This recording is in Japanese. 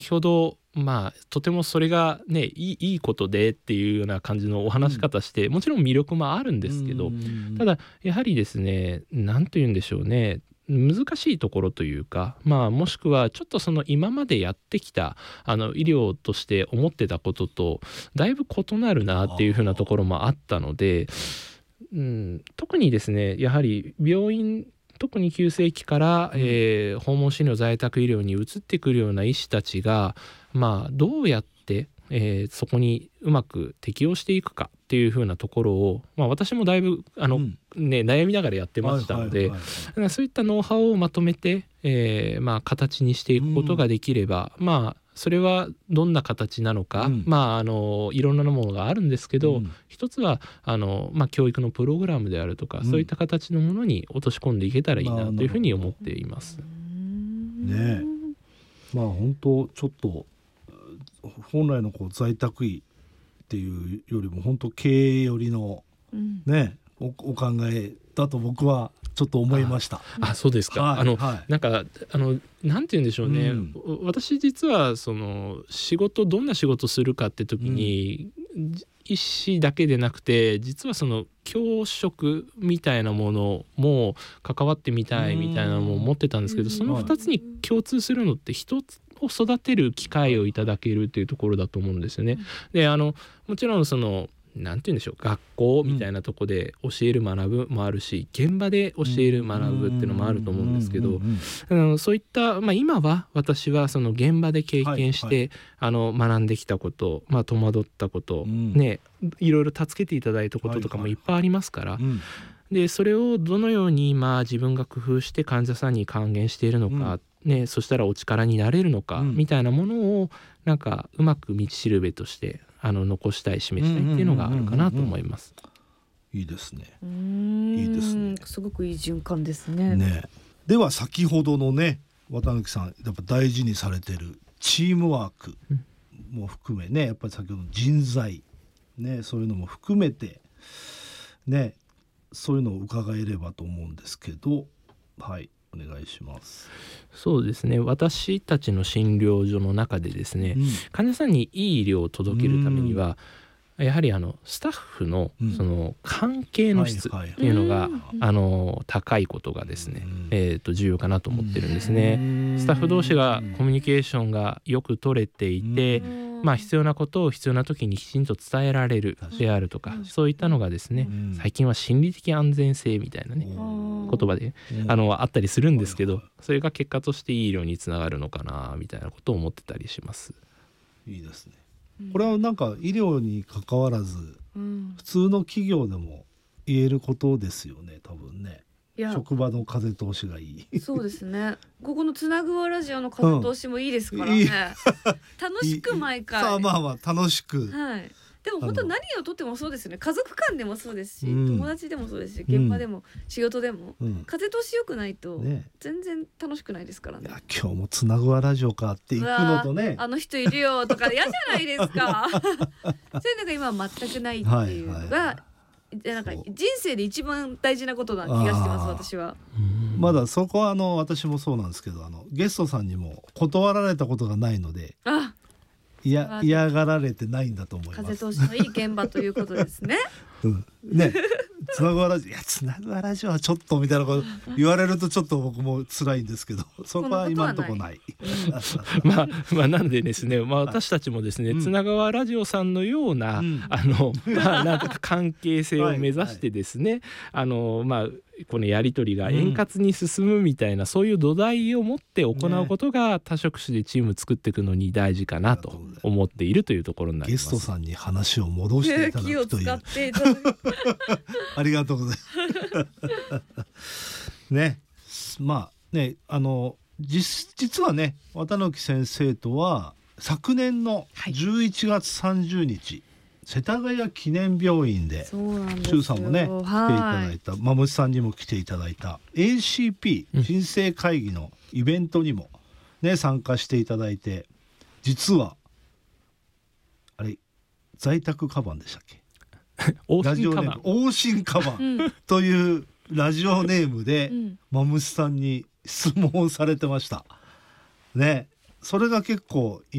ほどとてもそれがねいいことでっていうような感じのお話し方して、もちろん魅力もあるんですけど、ただやはりですね、なんと言うんでしょうね、難しいところというか、もしくはちょっとその今までやってきた医療として思ってたこととだいぶ異なるなっていうふうなところもあったので、特にですねやはり病院、特に急性期から、訪問診療在宅医療に移ってくるような医師たちが、どうやって、そこにうまく適応していくかっていう風なところを、私もだいぶ悩みながらやってましたので、そういったノウハウをまとめて、形にしていくことができれば、それはどんな形なのか、いろんなものがあるんですけど、一つは教育のプログラムであるとか、そういった形のものに落とし込んでいけたらいいなというふうに思っています。 ね、本当ちょっと本来の在宅医っていうよりも本当経営寄りの、お考えだと僕はちょっと思いました。 そうですか。なんかなんて言うんでしょうね、私実はそのどんな仕事するかって時に、医師だけでなくて実はその教職みたいなものも関わってみたいみたいなのも思ってたんですけど、その2つに共通するのって一つを育てる機会をいただけるっていうところだと思うんですよね。でもちろんそのなんて言うんでしょう、学校みたいなとこで教える学ぶもあるし、現場で教える学ぶっていうのもあると思うんですけど、そういった、今は私はその現場で経験して、学んできたこと、戸惑ったこと、いろいろ助けていただいたこととかもいっぱいありますから、でそれをどのように自分が工夫して患者さんに還元しているのか、そしたらお力になれるのか、みたいなものをなんかうまく道しるべとして残したい、示したいっていうのがあるかなと思います。 いいですね。いいですね。 すごくいい循環ですね。 では先ほどのね、綿貫さんやっぱ大事にされてるチームワークも含めね、やっぱり先ほどの人材ね、そういうのも含めてね、そういうのを伺えればと思うんですけど、はい、お願いします。 そうですね、私たちの診療所の中でですね、患者さんにいい医療を届けるためには、やはりスタッフのその関係の質っていうのが高いことがですね、重要かなと思ってるんですね。スタッフ同士がコミュニケーションがよく取れていて、必要なことを必要な時にきちんと伝えられるであるとか、そういったのがですね、最近は心理的安全性みたいなね言葉であったりするんですけど、それが結果としていい医療につながるのかなみたいなことを思ってたりします。 いいですね。これはなんか医療に関わらず、普通の企業でも言えることですよね、多分ね。職場の風通しがいい。 そうですね。ここのつなぐわラジオの風通しもいいですからね。楽しく毎回。 楽しく。 でも本当何をとってもそうですよね。家族間でもそうですし、友達でもそうですし、現場でも仕事でも、風通し良くないと全然楽しくないですからね。 今日もつなぐわラジオかって行くのとね、 あの人いるよとか嫌じゃないですか。そういうのが今は全くないっていうのが、なんか人生で一番大事なことな気がしてます、私は。 まだそこは私もそうなんですけど、ゲストさんにも断られたことがないので、嫌がられてないんだと思います。 風通しのいい現場ということですね。 ね、つなぐわラジオ、つなぐわラジオはちょっとみたいなこと言われるとちょっと僕も辛いんですけど、そこは今のところない。 なんでですね、私たちもですね、つながわラジオさんのようななんとか関係性を目指してですね、このやり取りが円滑に進むみたいな、そういう土台を持って行うことが多職種でチーム作っていくのに大事かなと思っているというところになります。 ゲストさんに話を戻していただくという、 気を使っていただくありがとうございますね。実はね、綿貫先生とは昨年の11月30日、世田谷記念病院で周さんもね来ていただいた、マムシさんにも来ていただいた ACP 新生会議のイベントにもね参加していただいて、実はあれ在宅カバンでしたっけ？ラジオネーム往診カバンというラジオネームでマムシさんに質問をされてましたね。 それが結構